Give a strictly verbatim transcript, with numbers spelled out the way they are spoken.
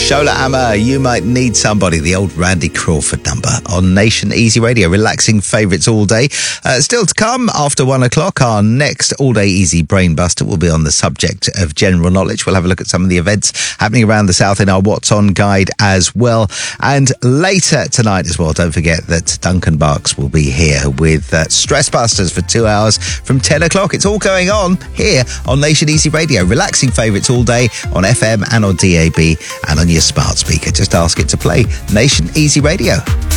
Shola Amma, You Might Need Somebody, the old Randy Crawford number on Nation Easy Radio. Relaxing favourites all day. Uh, still to come after one o'clock, our next all-day easy brain buster will be on the subject of general knowledge. We'll have a look at some of the events happening around the south in our What's On guide as well. And later tonight as well, don't forget that Duncan Barks will be here with uh, Stress Busters for two hours from ten o'clock. It's all going on here on Nation Easy Radio. Relaxing favourites all day on F M and on D A B and on your smart speaker. Just ask it to play Nation Easy Radio.